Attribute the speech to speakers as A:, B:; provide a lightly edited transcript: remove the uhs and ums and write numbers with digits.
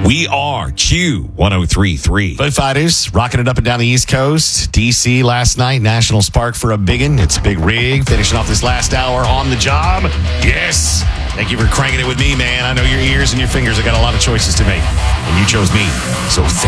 A: We are Q1033.
B: Foo Fighters rocking it up and down the East Coast. DC last night, National Spark for a biggin'. It's a big rig. Finishing off this last hour on the job. Yes. Thank you for cranking it with me, man. I know your ears and your fingers have got a lot of choices to make, and you chose me. So thank